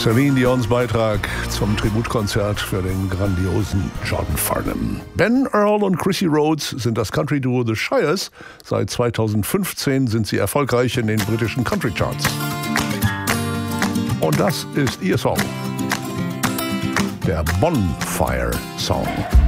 Celine Dions Beitrag zum Tributkonzert für den grandiosen John Farnham. Ben Earl und Chrissy Rhodes sind das Country-Duo The Shires. Seit 2015 sind sie erfolgreich in den britischen Country-Charts. Und das ist ihr Song, der Bonfire Song.